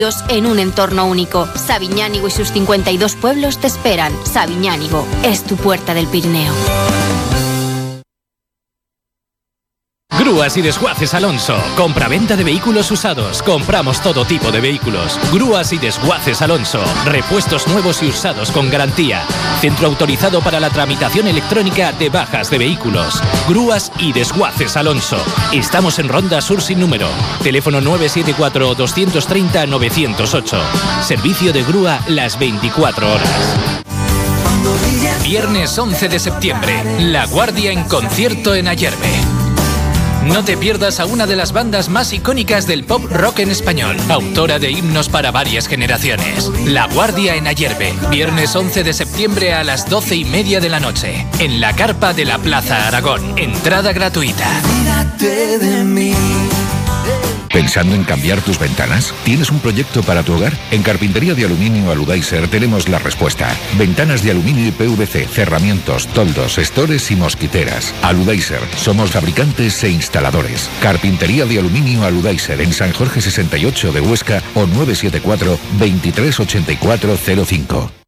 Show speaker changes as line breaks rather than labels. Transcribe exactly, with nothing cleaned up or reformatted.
en un entorno único. Sabiñánigo y sus cincuenta y dos pueblos te esperan. Sabiñánigo es tu puerta del Pirineo.
Grúas y Desguaces Alonso. Compra-venta de vehículos usados. Compramos todo tipo de vehículos. Grúas y Desguaces Alonso. Repuestos nuevos y usados con garantía. Centro autorizado para la tramitación electrónica de bajas de vehículos. Grúas y Desguaces Alonso. Estamos en Ronda Sur sin número. Teléfono nueve siete cuatro, dos tres cero, nueve cero ocho. Servicio de grúa las veinticuatro horas. Viernes once de septiembre. La Guardia en concierto en Ayerbe. No te pierdas a una de las bandas más icónicas del pop rock en español, autora de himnos para varias generaciones. La Guardia en Ayerbe, viernes once de septiembre a las doce y media de la noche, en la carpa de la Plaza Aragón. Entrada gratuita.
¿Pensando en cambiar tus ventanas? ¿Tienes un proyecto para tu hogar? En Carpintería de Aluminio Aludaiser tenemos la respuesta. Ventanas de aluminio y P V C, cerramientos, toldos, estores y mosquiteras. Aludaiser, somos fabricantes e instaladores. Carpintería de Aluminio Aludaiser en San Jorge sesenta y ocho de Huesca o nueve siete cuatro, veintitrés ochenta y cuatro cero cinco.